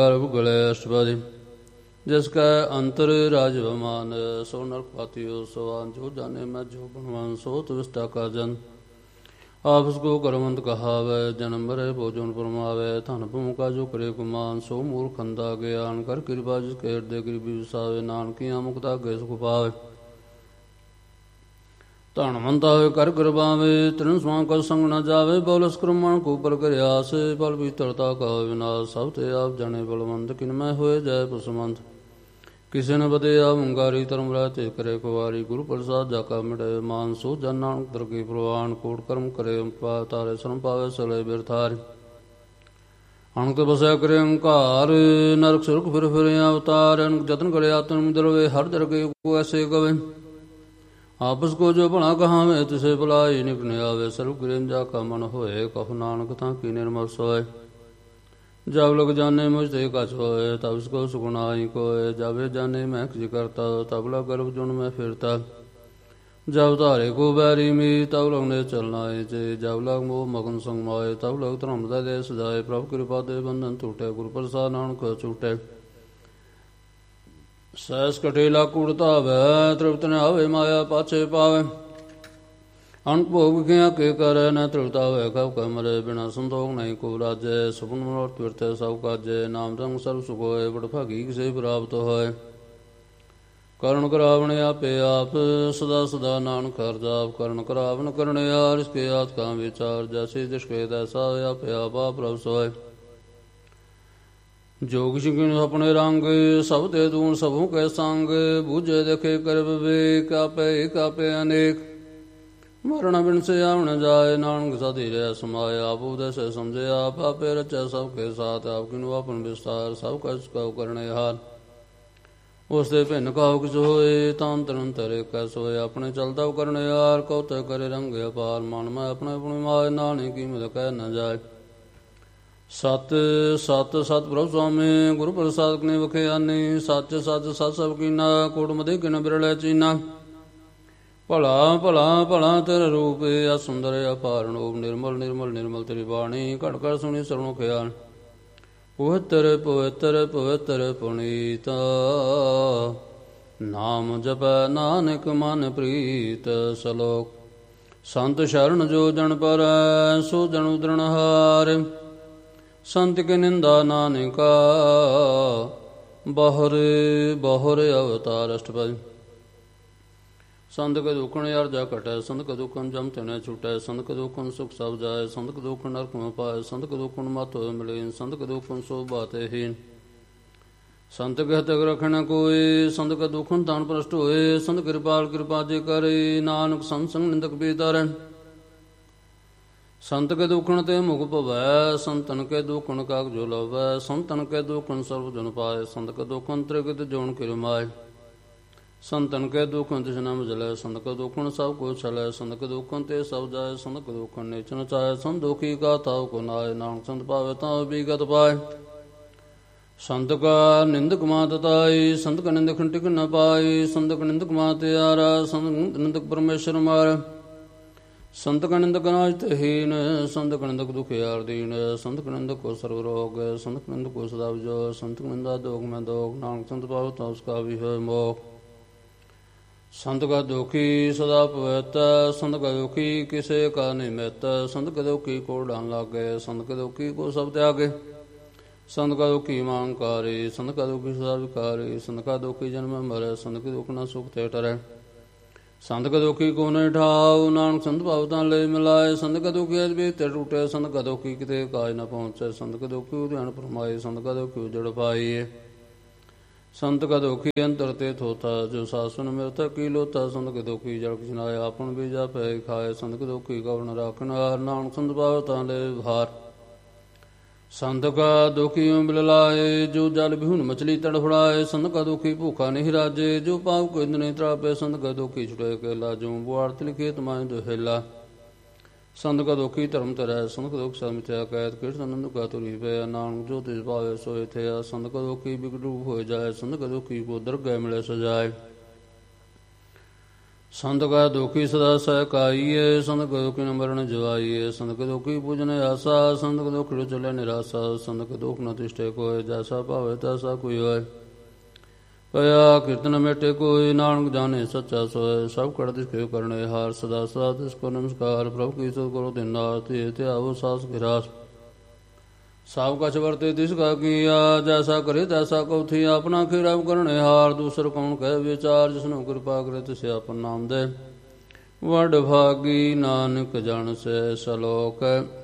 ਗਲੇ ਅਸ਼ਟਪਦੀ ਜਿਸ ਕੈ ਅੰਤਰ ਰਾਜ ਬਮਾਨ ਸੋ ਨਰਕ ਪਾਤਿਓ ਸਵਾਨ ਜੋ ਜਾਣੇ ਮੈਂ ਜੋ ਬਣਵਾਨ ਸੋ ਤਵਿਸਟਾ ਕਾ ਜਨ ਆਪਸ ਕੋ ਕਰਮੰਤ ਕਹਾਵੈ ਜਨਮ ਮਰੇ ਭੋਜਨ ਪਰਮਾਵੈ ਧਨ ਭੂਮਿਕਾ ਜੋ ਕਰੇ ਕੁਮਾਨ ਸੋ ਮੂਰਖੰਦਾ ਗਿਆਨ ਕਰ ਕਿਰਪਾ ਜਿਸ ਕੇ ਹਿਰਦੇ ਗਰੀਬੀ ਵਿਸਾਵੇ ਨਾਨਕੀਆਂ ਮੁਕਤਾ ਗਏ ਸੁਖ ਪਾਵੇ ਧਨ ਮੰਤਾ ਹੋਵੇ ਕਰ ਕਰਵਾਵੇ ਤ੍ਰਿਣ ਸਮਾਂ ਕਾ ਸੰਗ ਨ ਜਾਵੇ ਬੋਲਸ ਕਰਮਣ ਕੋ ਪਰ ਕਰਿਆਸ ਬਲ ਭੀਤਰਤਾ ਕਾ ਵਿਨਾਸ਼ ਸਭ ਤੇ ਆਪ ਜਾਣੇ ਬਲਵੰਤ ਕਿਨ ਮੈਂ ਹੋਏ ਜੈ ਪਸਮੰਤ ਕਿਸੇ ਨ ਬਦੇ ਆ ਮੰਗਾਰੀ ਧਰਮ ਰਾਇ ਤੇ ਕਰੇ ਕੁਵਾਰੀ ਗੁਰੂ ਪ੍ਰਸਾਦ ਜਾ ਕਾ ਮਿਟੇ ਮਾਨ ਸੋ ਜਨ ਨਾਨਕ ਦਰਗੀ ਪ੍ਰਵਾਨ ਕੋਟ ਕਰਮ ਕਰੇ ਪਾ ਤਾਰੇ ਸਰਮ ਪਾਵੇ ਸਲੇ ਬਿਰਥਾਰ ਅਣਕ ਬਸਿਆ ਕਰੇ ਅੰਕਾਰ ਨਰਕ ਸੁਰਖ ਫਿਰ ਫਿਰ ਅਵਤਾਰ ਅਣਕ ਜਤਨ ਕਰੇ ਆਤਮ ਦਰਵੇ ਹਰ ਦਰਗੇ ਕੋ ਐਸੇ ਕਵੇ ਆਪਸ ਕੋ ਜੋ ਭਲਾ ਕਹਾਵੇ ਤਿਸੇ ਭਲਾਈ ਨਿਕਨ ਆਵੇ ਸਰਬ ਗਿਰਿੰਜਾ ਕਾ ਮਨ ਹੋਏ ਕਹु ਨਾਨਕ ਤਾਂ ਕੀ ਨਿਰਮਲ ਸੋਏ ਜਬ ਲਗ ਜਾਣੇ ਮੁਝ ਤੇ ਕਛ ਹੋਏ ਤਬ ਇਸਕੋ ਸੁਗੁਨਾਈ ਕੋਏ ਜਾਵੇ ਜਾਣੇ ਮੈਂ ਕਿਛ ਕਰਤਾ ਤਬ ਲਗ ਗਰਭ ਜੁਨ ਮੈਂ ਫਿਰਤਾ ਜਬ ਧਾਰੇ ਕੋ ਬੈਰੀ ਮੀ ਤਬ ਲਗ ਨੇ ਚਲਨਾ ਜੇ ਜਬ ਲਗ ਮੋਹ ਮਗਨ ਸੰਗ ਮਾਏ ਤਬ ਲਗ ਧਰਮ ਦਾ ਦੇ ਸਜਾਏ ਪ੍ਰਭ ਕਿਰਪਾ ਦੇ ਬੰਧਨ ਟੂਟੇ ਗੁਰ ਪ੍ਰਸਾਦ ਨਾਨਕ ਛੂਟੇ ਸੈਸ ਕਟੇਲਾ ਕੂੜ ਧਾਵੈ ਤ੍ਰਿਪਤ ਨ ਆਵੇ ਮਾਇਆ ਪਾਛੇ ਪਾਵੇ ਅਣਕ ਭੋਗ ਗਿਆ ਕੇ ਕਰੈ ਨ ਤ੍ਰਿਪਤਾ ਹੋਏ ਕਬ ਕਮਰੇ ਬਿਨਾ ਸੰਤੋਖ ਨਹੀਂ ਕੋ ਰਾਜੈ ਸੁਪਨ ਮਨੋਰਥ ਵਿਰਤੇ ਸਭ ਕਾਜੈ ਨਾਮ ਰੰਗ ਸਰਬ ਸੁਖ ਹੋਏ ਬੜ ਭਾਗੀ ਕਿਸੇ ਪ੍ਰਾਪਤ ਹੋਏ ਕਰਨ ਕਰਾਵਣ ਆਪੇ ਆਪ ਸਦਾ ਸਦਾ ਨਾਨਕ ਹਰਿ ਜਾਪ ਕਰਨ ਕਰਾਵਣ ਕਰਨਿਆਰ ਇਸਕੇ ਆਤ ਕਾ ਵਿਚਾਰ ਜੈਸੇ ਜਿਸ ਕੇ ਤੈਸਾ ਆਪੇ ਆਪਾ ਪ੍ਰਭ ਸੋਏ ਜੋਗ ਸ਼ਿਕਿਨ ਆਪਣੇ ਰੰਗ ਸਭ ਤੇ ਦੂਨ ਸਭੋਂ ਕੈ ਸੰਗ ਬੂਝੇ ਦੇਖੇ ਕਰ ਵਿਵੇਕ ਆਪੇ ਕਾਪੇ ਅਨੇਕ ਮਰਨ ਬਿਨ ਸੇ ਆਵਣ ਜਾਏ ਨਾਨਕ ਸਦੀ ਰਹਿ ਸਮਾਇਆ ਆਪ ਉਦੈ ਸੇ ਸਮਝੇ ਆਪ ਆਪੇ ਰਚੈ ਸਭ ਕੇ ਸਾਥ ਆਪ ਕਿਨੁ ਆਪਨ ਵਿਸਤਾਰ ਸਭ ਕਛ ਕਉ ਕਰਨੇ ਹਾਰ ਉਸ ਦੇ ਭਿੰਨ ਕਾਉ ਕਿਛ ਹੋਏ ਤਾਂ ਤਰਨ ਤਰੇ ਕੈ ਸੋਏ ਆਪਣੇ ਚਲਦਾ ਕਰਨੇ ਹਾਰ ਕਉ ਤੇ ਕਰੇ ਰੰਗ ਅਪਾਰ ਮਨ ਮੈਂ ਆਪਣੇ ਆਪਣੀ ਮਾਇ ਨਾਨਕ ਕੀਮਤ ਕਹਿ ਨ ਜਾਏ ਸਤ ਸਤ ਸਤ ਪ੍ਰਭ ਸੁਆਮੀ ਗੁਰੂ ਪ੍ਰਸਾਦ ਕਨੇ ਵਖਿਆਨੀ ਸੱਚ ਸੱਚ ਸਤ ਸਭ ਕੀਨਾ ਕੋਟ ਮਦੇ ਕਿਨ ਬਿਰਲੇ ਚੀਨਾ ਭਲਾ ਭਲਾ ਭਲਾ ਤੇਰਾ ਰੂਪ ਆ ਸੁੰਦਰ ਅਪਾਰਨ ਓਮ ਨਿਰਮਲ ਨਿਰਮਲ ਨਿਰਮਲ ਤੇਰੀ ਬਾਣੀ ਘੜ ਘੜ ਸੁਣੀ ਸਰਣੋ ਖਿਆਲ ਪਵਿੱਤਰ ਪਵਿੱਤਰ ਪਵਿੱਤਰ ਪੁਨੀਤ ਨਾਮ ਜਪੈ ਨਾਨਕ ਮਨ ਪ੍ਰੀਤ ਸਲੋਕ ਸੰਤ ਸ਼ਰਨ ਜੋ ਜਨ ਪਰ ਸੋ ਜਨ ਉਦਰਣ ਹਾਰ ਸੰਤ ਕੇ ਨਿੰਦਾ ਨਾਨਕਾ ਬਹੁਰ ਬਹੁਰ ਅਵਤਾਰ ਅਸ਼ਟਪਦੀ ਸੰਤ ਕੇ ਦੁਖਣ ਅਰਜਾ ਘਟੈ ਸੰਤ ਕੇ ਦੁਖਣ ਜਮ ਤਨੇ ਛੁਟੈ ਸੰਤ ਕੇ ਦੁਖਣ ਸੁਖ ਸਭ ਜਾਏ ਸੰਤ ਕੇ ਦੁਖਣ ਨਰਕ ਮੈਂ ਪਾਏ ਸੰਤ ਕੇ ਦੁਖਣ ਮਤ ਹੋਏ ਮਿਲੇ ਸੰਤ ਕੇ ਦੁਖਣ ਸੋ ਬਾਤੇ ਹੀਨ ਸੰਤ ਕੇ ਹਤਿ ਰਖਣ ਕੋਏ ਸੰਤ ਕੇ ਦੁਖਣ ਤਾਨ ਪ੍ਰਸ਼ਟ ਹੋਏ ਸੰਤ ਕਿਰਪਾਲ ਕਿਰਪਾ ਜੇ ਕਰੇ ਨਾਨਕ ਸੰਤ ਸੰਗ ਨਿੰਦਕ ਬੇਦਾਰੈ ਸੰਤ ਕੇ ਦੁਖਣ ਤੇ ਮੁਖ ਭਵੈ ਸੰਤਨ ਕੇ ਦੁਖਣ ਕਾਗ ਜੋ ਲਵੈ ਸੰਤਨ ਕੇ ਦੁਖਣ ਸਰਬ ਜਨ ਪਾਏ ਸੰਤ ਕੇ ਦੁਖਣ ਤ੍ਰਿਗਤ ਜੋਨ ਕਿਰਮਾਏ ਸੰਤਨ ਕੇ ਦੁਖਣ ਤਿਸ ਨਾਮ ਜਲੈ ਸੰਤ ਕੇ ਦੁਖਣ ਸਭ ਕੋ ਛਲੈ ਸੰਤ ਕੇ ਦੁਖਣ ਤੇ ਸਭ ਜਾਏ ਸੰਤ ਕੇ ਦੁਖਣ ਨੇਚਨ ਚਾਹੇ ਸੰਤ ਦੁਖੀ ਕਾ ਤਾਉ ਕੋ ਨਾਏ ਨਾਨਕ ਸੰਤ ਪਾਵੇ ਤਾਂ ਵਿਗਤ ਪਾਏ ਸੰਤ ਕਾ ਨਿੰਦਕ ਮਾਤ ਤਾਈ ਸੰਤ ਕਾ ਨਿੰਦਕ ਟਿਕ ਨ ਪਾਈ ਸੰਤ ਕਾ ਨਿੰਦਕ ਮਾਤ ਆਰਾ ਸੰਤ ਨਿੰਦਕ ਪਰਮੇਸ਼ਰ ਮਾਰ ਸੰਤ ਕਾ ਨਿੰਦਕ ਨਾਜ ਤੇ ਹੀਨ ਸੰਤ ਕਾ ਨਿੰਦਕ ਦੁਖਿਆਰ ਦੀਨ ਸੰਤ ਕਾ ਨਿੰਦਕ ਕੋ ਸਰਬ ਰੋਗ ਸੰਤ ਕਾ ਨਿੰਦਕ ਕੋ ਸਦਾ ਵਿਜੋ ਸੰਤ ਕਾ ਨਿੰਦਾ ਦੋਗ ਮੈਂ ਦੋਗ ਨਾਨਕ ਸੰਤ ਪਾਵ ਤਾਂ ਉਸ ਕਾ ਵੀ ਹੋਏ ਮੋਖ ਸੰਤ ਕਾ ਦੁਖੀ ਸਦਾ ਪਵਿੱਤ ਸੰਤ ਕਾ ਦੁਖੀ ਕਿਸੇ ਕਾ ਨਿਮਿਤ ਸੰਤ ਕਾ ਦੁਖੀ ਕੋ ਡਾਨ ਲਾਗੇ ਸੰਤ ਕਾ ਦੁਖੀ ਕੋ ਸਭ ਤਿਆਗੇ ਸੰਤ ਕਾ ਦੁਖੀ ਮਾਂਕਾਰੀ ਸੰਤ ਕਾ ਦੁਖੀ ਸਦਾ ਵਿਕਾਰੀ ਸੰਤ ਕਾ ਦੁਖੀ ਜਨਮ ਮਰੈ ਸੰਤ ਕਾ ਦੁਖ ਨਾ ਸੁਖ ਤੇ ਟਰੈ ਸੰਤ ਕਾ ਦੁਖੀ ਕੋ ਨ ਠਾਉ ਨਾਨਕ ਸੰਤ ਭਾਵ ਤਾਂ ਲੈ ਮਿਲਾਏ ਸੰਤ ਕਾ ਦੁਖੀ ਅਜ ਵੀ ਤੇ ਟੁੱਟੇ ਸੰਤ ਕਾ ਦੁਖੀ ਕਿਤੇ ਕਾਜ ਨਾ ਪਹੁੰਚੇ ਸੰਤ ਕਾ ਦੁਖੀ ਧਿਆਨ ਫਰਮਾਏ ਸੰਤ ਕਾ ਦੁਖੀ ਉਜੜ ਪਾਈਏ ਸੰਤ ਕਾ ਦੁਖੀ ਅੰਤਰ ਤੇ ਥੋਤਾ ਜੋ ਸਾਸੁਨ ਮਿਰਤ ਕੀ ਲੋਤਾ ਸੰਤ ਕਾ ਦੁਖੀ ਜਲ ਕਿਛ ਨਾਏ ਆਪਨ ਵੀ ਜਾ ਪੈ ਖਾਏ ਸੰਤ ਕਾ ਦੁਖੀ ਕਵਣ ਰਾਖਣ ਹਾਰ ਨਾਨਕ ਸੰਤ ਭਾਵ ਤਾਂ ਲੈ ਭਾਰ ਸੰਤ ਕਾ ਦੁਖੀ ਉਮਲ ਲਾਏ ਜੋ ਜਲ ਬਿਹੁਨ ਮਛਲੀ ਤੜਫੜਾਏ ਸੰਤ ਕਾ ਦੁਖੀ ਭੂਖਾ ਨਹੀਂ ਰਾਜੇ ਜੋ ਪਾਪ ਕੋਈ ਨਹੀਂ ਤਰਾਪੇ ਸੰਤ ਕਾ ਦੁਖੀ ਛੁਟੇ ਕੇਲਾ ਜੋ ਬੁਆਰਤ ਲਿਖੇ ਤਮਾਇ ਦੁਹੇਲਾ ਸੰਤ ਕਾ ਦੁਖੀ ਧਰਮ ਤਰੈ ਸੰਤ ਕਾ ਦੁਖ ਸਮਿਥਿਆ ਕੈਦ ਕਿਰਤ ਆਨੰਦ ਕਾ ਤੁਰੀ ਪੈ ਨਾਨਕ ਜੋ ਤਿਸ ਭਾਵੇ ਸੋਇ ਥਿਆ ਸੰਤ ਕਾ ਦੁਖੀ ਬਿਗੜੂ ਹੋ ਜਾਏ ਸੰਤ ਕਾ ਦੁਖੀ ਕੋ ਦਰਗਹਿ ਮਿਲੇ ਸਜਾਏ ਸੰਤ ਕਾ ਦੁਖੀ ਸਦਾ ਸਹਿਕਾਈਏ, ਸੰਤ ਕਾ ਦੁਖੀ ਨ ਮਰਨ ਜਵਾਈਏ, ਸੰਤ ਕਾ ਦੁਖੀ ਪੂਜਨ ਆਸਾ, ਸੰਤ ਕਾ ਦੁਖ ਚਲੇ ਨਿਰਾਸਾ, ਸੰਤ ਕਾ ਦੁਖ ਨ ਤਿਸ਼ਟੇ ਕੋਇ, ਜੈਸਾ ਭਾਵੇ ਤੈਸਾ ਕੋਈ ਹੋਇ। ਭਇਆ ਕੀਰਤਨ ਮੇਟੇ ਕੋਈ, ਨਾਨਕ ਜਾਣੇ ਸੱਚਾ ਸੋਇ, ਸਭ ਕੜ ਤਿਸ ਕੇ ਕਰਨੇ ਹਾਰ, ਸਦਾ ਸਦਾ ਤਿਸ ਕੋ ਨਮਸਕਾਰ। ਪ੍ਰਭੁ ਕੀ ਸਤਿ ਕਰੋ ਦਿਨਾਰ, ਤੇ ਧਿਆਵੋ ਸਾਸ ਗਿਰਾਸ। ਸਭ ਕਛ ਵਰਤੇ ਤਿਸ ਕਾ ਕੀਆ, ਜੈਸਾ ਕਰੇ ਤੈਸਾ ਕਉ ਥੀ, ਆਪਣਾ ਖੀਰਾ ਕਰਨੇ ਹਾਰ। ਦੂਸਰ ਕੌਣ ਕਹਿ ਵਿਚਾਰ, ਜਿਸਨੂੰ ਕਿਰਪਾ ਕਰੇ ਤਿਸ ਆਪਨ ਨਾਮ ਦੇ। ਵਡ ਭਾਗੀ ਨਾਨਕ ਜਨ ਸੇ ਸਲੋਕ।